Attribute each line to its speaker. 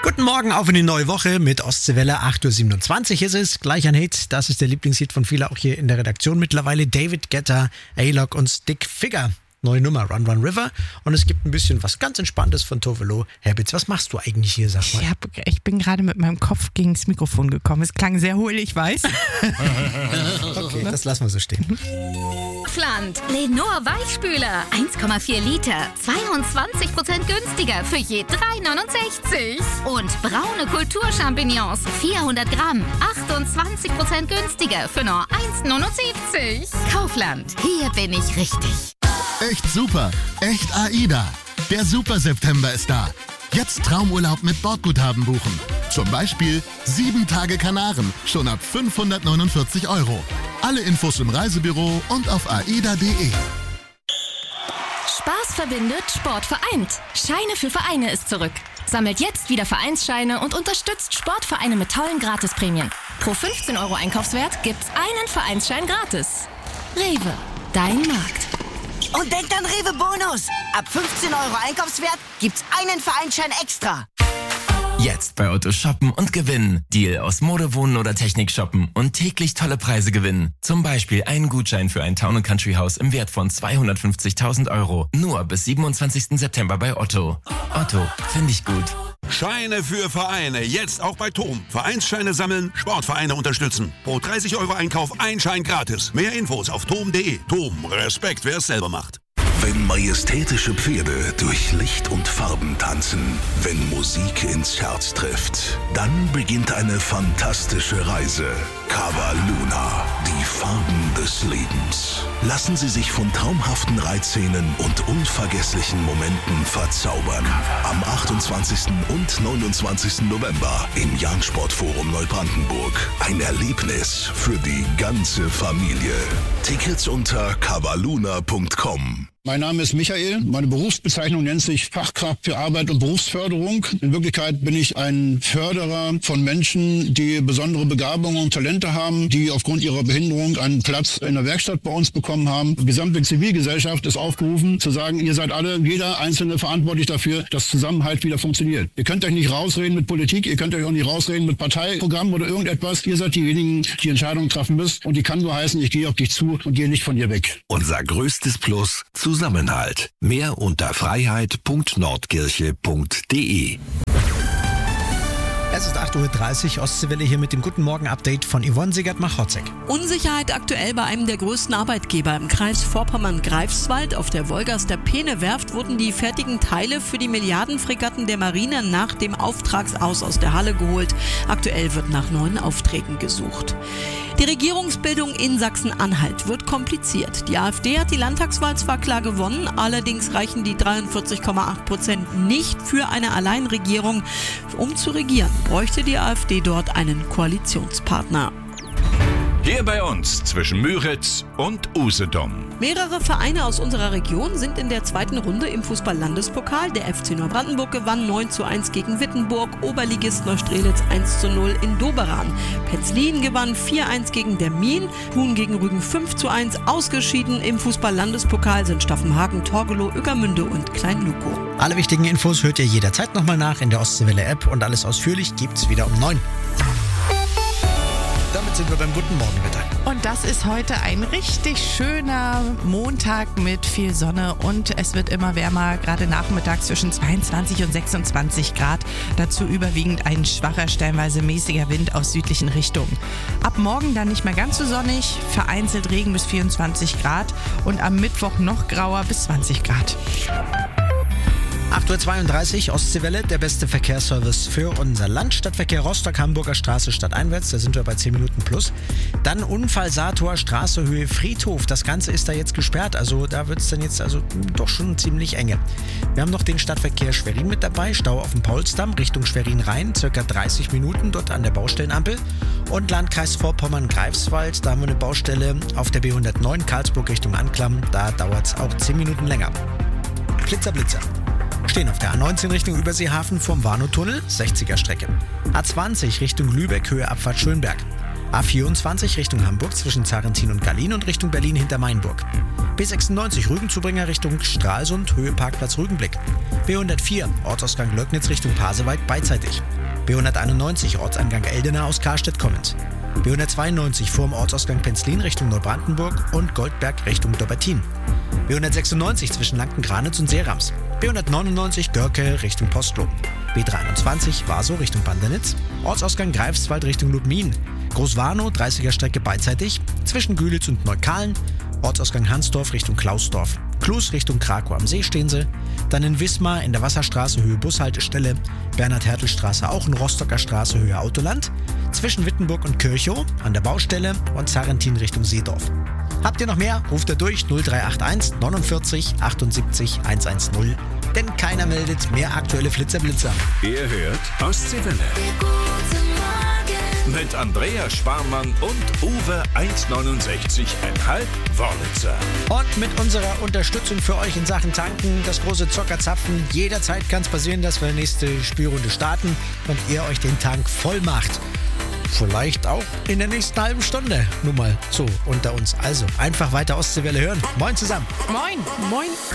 Speaker 1: Guten Morgen, auf in die neue Woche mit Ostseewelle. 8.27 Uhr ist es. Gleich ein Hit. Das ist der Lieblingshit von vielen auch hier in der Redaktion mittlerweile. David Guetta, A-Lock und Stick Figure. Neue Nummer, Run Run River. Und es gibt ein bisschen was ganz Entspanntes von Tove Lo. Habits, was machst du eigentlich hier, sag mal?
Speaker 2: Ich bin gerade mit meinem Kopf gegen das Mikrofon gekommen. Es klang sehr hohl, ich weiß.
Speaker 1: Okay, das lassen wir so stehen.
Speaker 3: Kaufland. Lenor Weichspüler. 1,4 Liter. 22% günstiger für je 3,69. Und braune Kulturchampignons. 400 Gramm. 28% günstiger für nur 1,79. Kaufland. Hier bin ich richtig.
Speaker 4: Echt super, echt AIDA. Der Super September ist da. Jetzt Traumurlaub mit Bordguthaben buchen. Zum Beispiel 7 Tage Kanaren, schon ab 549 €. Alle Infos im Reisebüro und auf aida.de.
Speaker 5: Spaß verbindet, Sport vereint. Scheine für Vereine ist zurück. Sammelt jetzt wieder Vereinsscheine und unterstützt Sportvereine mit tollen Gratisprämien. Pro 15 € Einkaufswert gibt's einen Vereinsschein gratis. Rewe, dein Markt.
Speaker 6: Und denkt an Rewe Bonus. Ab 15 € Einkaufswert gibt's einen Vereinsschein extra.
Speaker 7: Jetzt bei Otto shoppen und gewinnen. Deal aus Mode, Wohnen oder Technik shoppen und täglich tolle Preise gewinnen. Zum Beispiel einen Gutschein für ein Town & Country Haus im Wert von 250.000 €. Nur bis 27. September bei Otto. Otto, finde ich gut.
Speaker 8: Scheine für Vereine, jetzt auch bei TOM. Vereinsscheine sammeln, Sportvereine unterstützen. Pro 30 € Einkauf ein Schein gratis. Mehr Infos auf tom.de. TOM, Respekt, wer es selber macht.
Speaker 9: Wenn majestätische Pferde durch Licht und Farben tanzen, wenn Musik ins Herz trifft, dann beginnt eine fantastische Reise. Cava Luna, die Farben des Lebens. Lassen Sie sich von traumhaften Reitszenen und unvergesslichen Momenten verzaubern. Am 28. und 29. November im Jagdsportforum Neubrandenburg. Ein Erlebnis für die ganze Familie. Tickets unter cavaluna.com.
Speaker 10: Mein Name ist Michael. Meine Berufsbezeichnung nennt sich Fachkraft für Arbeit und Berufsförderung. In Wirklichkeit bin ich ein Förderer von Menschen, die besondere Begabungen und Talente haben, die aufgrund ihrer Behinderung einen Platz in der Werkstatt bei uns bekommen haben. Die gesamte Zivilgesellschaft ist aufgerufen zu sagen, ihr seid alle, jeder Einzelne verantwortlich dafür, dass Zusammenhalt wieder funktioniert. Ihr könnt euch nicht rausreden mit Politik, ihr könnt euch auch nicht rausreden mit Parteiprogrammen oder irgendetwas. Ihr seid diejenigen, die Entscheidungen treffen müsst. Und die kann nur heißen, ich gehe auf dich zu und gehe nicht von dir weg.
Speaker 9: Unser größtes Plus: Zusammenhalt. Mehr unter freiheit.nordkirche.de.
Speaker 1: Es ist 8.30 Uhr, Ostseewelle hier mit dem Guten Morgen-Update von Yvonne Siegert-Machotzek.
Speaker 11: Unsicherheit aktuell bei einem der größten Arbeitgeber im Kreis Vorpommern-Greifswald. Auf der Wolgaster Peene-Werft wurden die fertigen Teile für die Milliardenfregatten der Marine nach dem Auftragsaus aus der Halle geholt. Aktuell wird nach neuen Aufträgen gesucht. Die Regierungsbildung in Sachsen-Anhalt wird kompliziert. Die AfD hat die Landtagswahl zwar klar gewonnen, allerdings reichen die 43,8% nicht für eine Alleinregierung. Um zu regieren, bräuchte die AfD dort einen Koalitionspartner.
Speaker 12: Hier bei uns zwischen Müritz und Usedom.
Speaker 11: Mehrere Vereine aus unserer Region sind in der zweiten Runde im Fußball-Landespokal. Der FC Neubrandenburg gewann 9:1 gegen Wittenburg, Oberligist Neustrelitz 1:0 in Doberan. Petzlin gewann 4:1 gegen der Mien, Thun gegen Rügen 5:1. Ausgeschieden im Fußball-Landespokal sind Staffenhagen, Torgelow, Ueckermünde und Klein-Lukow.
Speaker 1: Alle wichtigen Infos hört ihr jederzeit nochmal nach in der Ostseewelle-App und alles ausführlich gibt's wieder um 9. Damit sind wir beim Guten Morgenwetter.
Speaker 2: Und das ist heute ein richtig schöner Montag mit viel Sonne und es wird immer wärmer, gerade nachmittags zwischen 22 und 26 Grad. Dazu überwiegend ein schwacher, stellenweise mäßiger Wind aus südlichen Richtungen. Ab morgen dann nicht mehr ganz so sonnig, vereinzelt Regen bis 24 Grad und am Mittwoch noch grauer bis 20 Grad.
Speaker 1: 8.32 Uhr, Ostseewelle, der beste Verkehrsservice für unser Land. Stadtverkehr Rostock, Hamburger Straße stadteinwärts, da sind wir bei 10 Minuten plus. Dann Unfall Sator, Straße, Höhe Friedhof. Das Ganze ist da jetzt gesperrt, also da wird es dann jetzt doch schon ziemlich enge. Wir haben noch den Stadtverkehr Schwerin mit dabei, Stau auf dem Paulsdamm Richtung Schwerin Rhein, circa 30 Minuten dort an der Baustellenampel. Und Landkreis Vorpommern-Greifswald, da haben wir eine Baustelle auf der B109 Karlsburg Richtung Anklam, da dauert es auch 10 Minuten länger. Blitzer. Stehen auf der A19 Richtung Überseehafen vom Warnow-Tunnel, 60er Strecke. A20 Richtung Lübeck, Höhe Abfahrt Schönberg. A24 Richtung Hamburg zwischen Zarentin und Gallien und Richtung Berlin hinter Mainburg. B96 Rügenzubringer Richtung Stralsund, Höhe Parkplatz Rügenblick. B104 Ortsausgang Lögnitz Richtung Pasewalk beidseitig. B191 Ortseingang Eldena aus Karstedt kommend. B192 vorm Ortsausgang Penzlin Richtung Neubrandenburg und Goldberg Richtung Dobbertin. B196 zwischen Lanken-Granitz und Seerams. B199 Görke Richtung Postlo. B321 Warsow Richtung Pandernitz. Ortsausgang Greifswald Richtung Lubmin. Großwarnow 30er Strecke beidseitig zwischen Gülitz und Neukalen. Ortsausgang Hansdorf Richtung Klausdorf. Klus Richtung Krakow am See stehen sie. Dann in Wismar in der Wasserstraße Höhe Bushaltestelle. Bernhard-Hertel-Straße auch in Rostocker Straße Höhe Autoland. Zwischen Wittenburg und Kirchow an der Baustelle und Sarrentin Richtung Seedorf. Habt ihr noch mehr? Ruft ihr durch 0381 49 78 110. Denn keiner meldet mehr aktuelle Flitzer-Blitzer.
Speaker 12: Ihr hört Ostseewelle. Mit Andrea Sparmann und Uwe 1,69,5 Wörlitzer.
Speaker 1: Und mit unserer Unterstützung für euch in Sachen Tanken, das große Zockerzapfen. Jederzeit kann es passieren, dass wir nächste Spielrunde starten und ihr euch den Tank voll macht. Vielleicht auch in der nächsten halben Stunde. Nur mal so unter uns. Also einfach weiter Ostseewelle hören. Moin zusammen.
Speaker 2: Moin. Moin.